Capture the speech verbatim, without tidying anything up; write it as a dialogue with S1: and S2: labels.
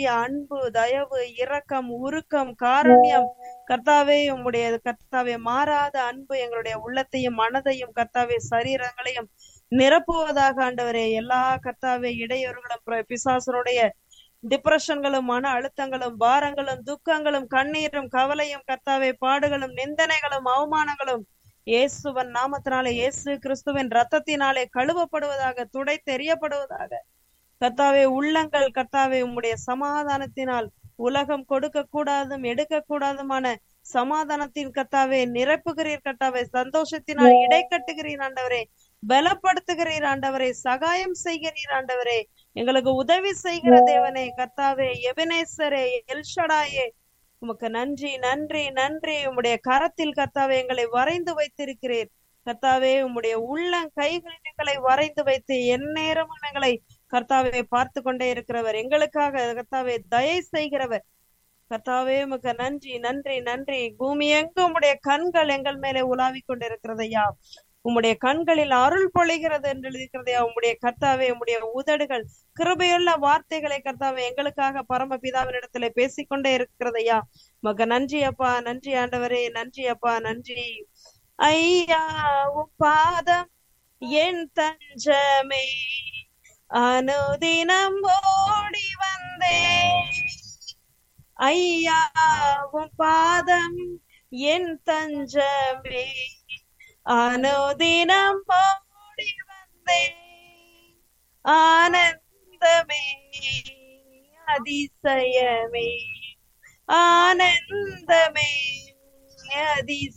S1: உம்முடைய அன்பு, தயவு, இரக்கம், உருக்கம், காருண்யம் கர்த்தாவே, உம்முடைய கர்த்தாவே மாறாத அன்பு எங்களுடைய உள்ளத்தையும் மனதையும் கர்த்தாவே சரீரங்களையும் நிரப்புவதாக ஆண்டவரே. எல்லா கர்த்தாவே இடையூறுகளும் பிசாசனுடைய டிப்ரெஷன்களும் மன அழுத்தங்களும் பாரங்களும் துக்கங்களும் கண்ணீரும் கவலையும் கர்த்தாவே பாடுகளும் நிந்தனைகளும் அவமானங்களும் இயேசுவன் நாமத்தினாலே இயேசு கிறிஸ்துவின் ரத்தத்தினாலே கழுவப்படுவதாக, துடை தெரியப்படுவதாக. கர்த்தாவே உள்ளங்கள் கர்த்தாவே உம்முடைய சமாதானத்தினால் உலகம் கொடுக்க கூடாதும் எடுக்க கூடாதுமான சமாதானத்தின் கர்த்தாவே நிரப்புகிறீர் கர்த்தாவே. சந்தோஷத்தினால் இடை கட்டுகிறீர் ஆண்டவரே, பலப்படுத்துகிறீர் ஆண்டவரே, சகாயம் செய்கிறீர் ஆண்டவரே, எங்களுக்கு உதவி செய்கிற தேவனே கர்த்தாவே, எபனேசரே, எல்ஷடாயே, உமக்கு நன்றி நன்றி நன்றி. உம்முடைய கரத்தில் கர்த்தாவே எங்களை வரைந்து வைத்திருக்கிறீர் கர்த்தாவே. உம்முடைய உள்ளம் கைகளில் எங்களை வரைந்து வைத்து எந்நேரமும் எங்களை கர்த்தாவே பார்த்து கொண்டே இருக்கிறவர், எங்களுக்காக கர்த்தாவே தயை செய்கிறவர் கர்த்தாவே. உமக்கு நன்றி நன்றி நன்றி. பூமி எங்கு உம்முடைய கண்கள் எங்கள் மேலே உலாவி கொண்டிருக்கிறதையா, உம்முடைய கண்களில் அருள் பொழிகிறது என்று எழுதியிருக்கிறதையா. உம்முடைய கர்த்தாவே உம்முடைய உதடுகள் கிருபையுள்ள வார்த்தைகளை கர்த்தாவே எங்களுக்காக பரமபிதாவினிடத்திலே பேசிக்கொண்டே இருக்கிறதையா. உமக்கு நன்றி அப்பா, நன்றி ஆண்டவரே, நன்றி அப்பா, நன்றி ஐயா. உம் பாதம் என் தஞ்சமே, அனுதினம் ஓடி வந்தேன் ஐயா. உம் பாதம் என் தஞ்சமே, அனுதினம் ஓடி வந்தேன். ஆனந்தமே அதிசயமே, ஆனந்தமே அதிசயமே.